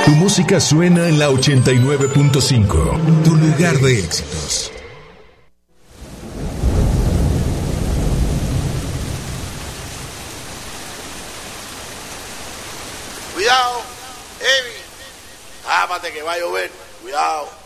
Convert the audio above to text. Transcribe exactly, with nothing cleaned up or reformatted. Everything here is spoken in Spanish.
Tu música suena en la ochenta y nueve punto cinco. Tu lugar de éxitos. Cuidado, Emi. Tápate que va a llover. Cuidado.